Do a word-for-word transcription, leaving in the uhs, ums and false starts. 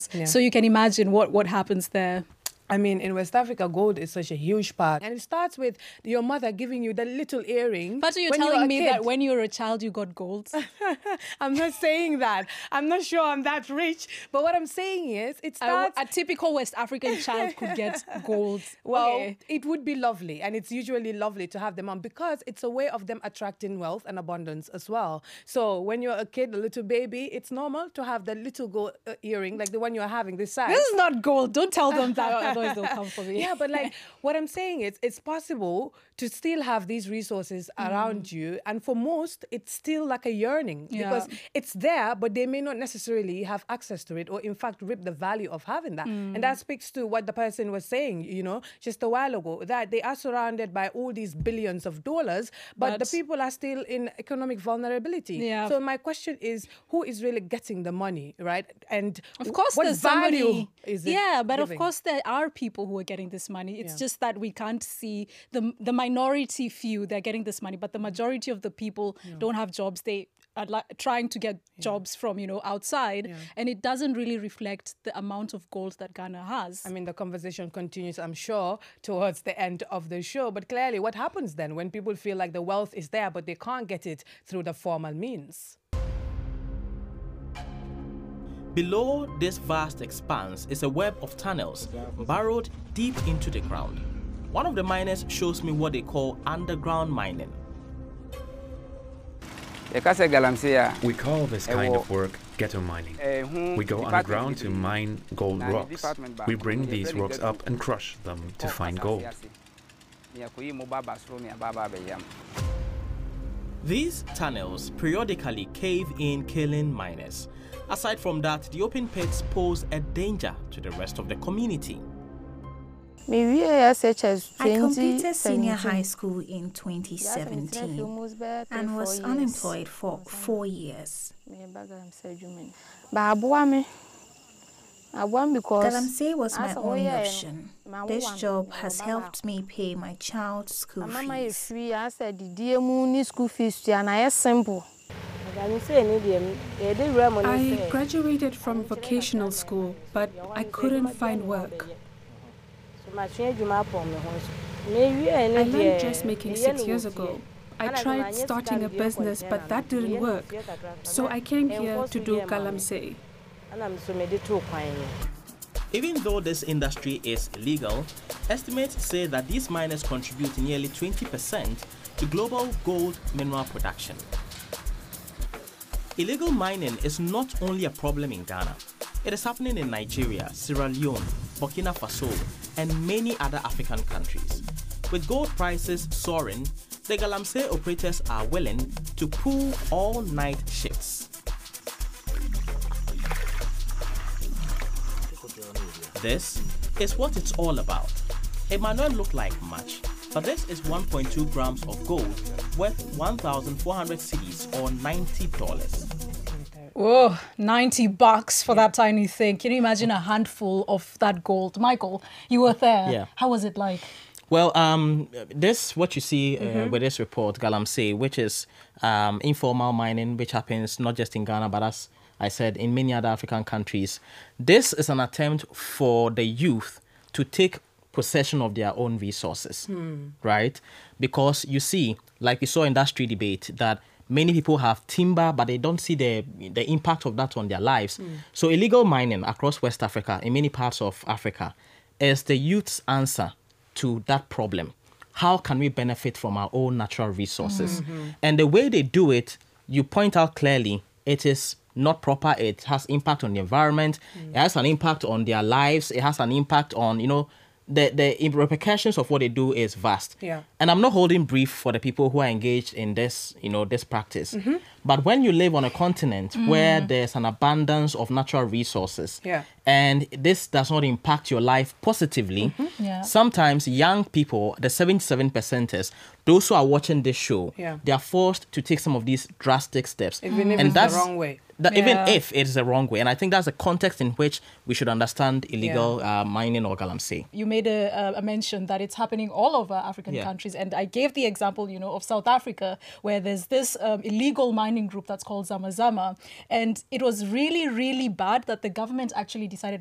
Yeah. So you can imagine what, what happens there. I mean, in West Africa, gold is such a huge part. And it starts with your mother giving you the little earring. But you're when telling you're a me kid. that when you were a child, you got gold? I'm not saying that. I'm not sure I'm that rich. But what I'm saying is, it starts... A, a typical West African child could get gold. Well, okay. It would be lovely. And it's usually lovely to have them on because it's a way of them attracting wealth and abundance as well. So when you're a kid, a little baby, it's normal to have the little gold uh, earring, like the one you're having this side. This is not gold. Don't tell them that, otherwise they'll come for me. Yeah, but like what I'm saying is it's possible to still have these resources mm. around you. And for most, it's still like a yearning yeah. because it's there, but they may not necessarily have access to it or in fact reap the value of having that. Mm. And that speaks to what the person was saying, you know, just a while ago, that they are surrounded by all these billions of dollars, but, but the people are still in economic vulnerability. Yeah. So my question is, who is really getting the money, right? And of course what there's value somebody, is it Yeah, but giving? Of course there are people who are getting this money. It's yeah. just that we can't see the the minority few, they're getting this money, but the majority of the people yeah. don't have jobs. They are like trying to get yeah. jobs from, you know, outside, yeah. and it doesn't really reflect the amount of gold that Ghana has. I mean, the conversation continues, I'm sure, towards the end of the show. But clearly, what happens then when people feel like the wealth is there, but they can't get it through the formal means? Below this vast expanse is a web of tunnels burrowed deep into the ground. One of the miners shows me what they call underground mining. We call this kind of work ghetto mining. We go underground to mine gold rocks. We bring these rocks up and crush them to find gold. These tunnels periodically cave in, killing miners. Aside from that, the open pits pose a danger to the rest of the community. I completed senior high school in twenty seventeen and was unemployed for four years. Galamsey was my only option. This job has helped me pay my child's school fees. I graduated from vocational school, but I couldn't find work. I learned dressmaking six years ago. I tried starting a business, but that didn't work. So I came here to do Galamsey. Even though this industry is illegal, estimates say that these miners contribute nearly twenty percent to global gold mineral production. Illegal mining is not only a problem in Ghana. It is happening in Nigeria, Sierra Leone, Burkina Faso, and many other African countries. With gold prices soaring, the Galamsey operators are willing to pull all-night shifts. This is what it's all about. It might not look like much, but this is one point two grams of gold worth one thousand four hundred cedis or ninety dollars. Whoa, ninety bucks for that tiny thing. Can you imagine a handful of that gold? Michael, you were there. Yeah. How was it like? Well, um, this, what you see uh, Mm-hmm. with this report, Galamsey, which is um, informal mining, which happens not just in Ghana, but as I said, in many other African countries. This is an attempt for the youth to take possession of their own resources, hmm. right? Because you see, like we saw in that street debate, that many people have timber, but they don't see the, the impact of that on their lives. Hmm. So illegal mining across West Africa, in many parts of Africa, is the youth's answer to that problem. How can we benefit from our own natural resources? Mm-hmm. And the way they do it, you point out clearly, it is not proper. It has impact on the environment. Mm. It has an impact on their lives. It has an impact on, you know, the, the repercussions of what they do is vast. Yeah. And I'm not holding brief for the people who are engaged in this, you know, this practice. Mm-hmm. But when you live on a continent mm. where there's an abundance of natural resources, yeah. and this does not impact your life positively, mm-hmm. yeah. sometimes young people, the seventy-seven percenters, those who are watching this show, yeah. they are forced to take some of these drastic steps. Even if and it's that's the wrong way. That Yeah. even if it is the wrong way. And I think that's the context in which we should understand illegal Yeah. uh, mining or galamsey. You made a, a mention that it's happening all over African Yeah. countries. And I gave the example, you know, of South Africa, where there's this um, illegal mining group that's called Zama Zama. And it was really, really bad that the government actually decided